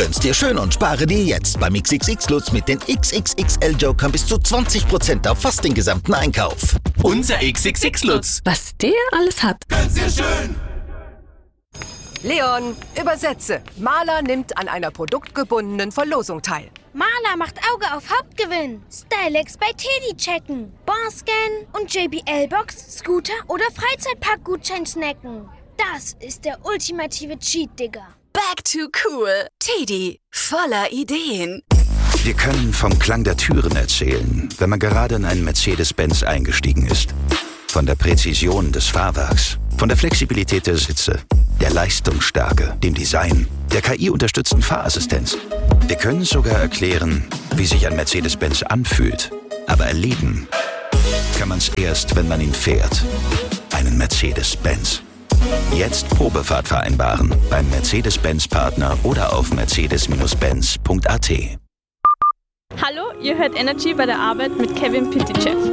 Gönn's dir schön und spare dir jetzt beim XXX-Lutz mit den XXXL-Jokern bis zu 20% auf fast den gesamten Einkauf. Unser XXX-Lutz. Was der alles hat. Gönn's dir schön. Leon, übersetze. Maler nimmt an einer produktgebundenen Verlosung teil. Maler macht Auge auf Hauptgewinn. Stylex bei Teddy checken. Barscan und JBL-Box, Scooter oder Freizeitpark-Gutschein snacken. Das ist der ultimative Cheat, Digga. Back to cool. Teddy, voller Ideen. Wir können vom Klang der Türen erzählen, wenn man gerade in einen Mercedes-Benz eingestiegen ist. Von der Präzision des Fahrwerks, von der Flexibilität der Sitze, der Leistungsstärke, dem Design, der KI-unterstützten Fahrassistenz. Wir können sogar erklären, wie sich ein Mercedes-Benz anfühlt. Aber erleben kann man es erst, wenn man ihn fährt. Einen Mercedes-Benz. Jetzt Probefahrt vereinbaren beim Mercedes-Benz-Partner oder auf mercedes-benz.at. Hallo, ihr hört Energy bei der Arbeit mit Kevin Pitychev.